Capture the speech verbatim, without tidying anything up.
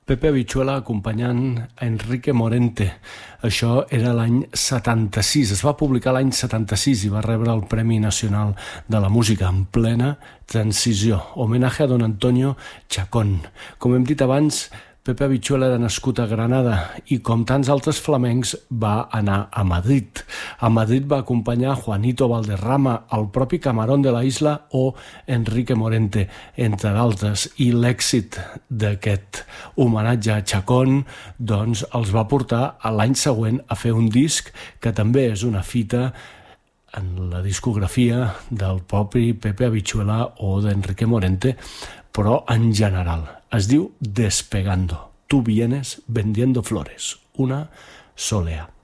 Pepe Habichuela acompanyant a Enrique Morente. Això era l'any setanta-sis, es va publicar l'any setanta-sis i va rebre el Premi Nacional de la Música en plena transició. Homenatge a don Antonio Chacón. Com hem dit abans, Pepe Habichuela era nascut a Granada i, com tants altres flamencs, va anar a Madrid. A Madrid va acompanyar Juanito Valderrama, el propi Camarón de la Isla o Enrique Morente, entre d'altres. I l'èxit d'aquest homenatge a Chacón doncs, els va portar a l'any següent a fer un disc que també és una fita en la discografia del propi Pepe Habichuela o d'Enrique Morente, però en general. Es diu Despegando. Tú vienes vendiendo flores. Una solea.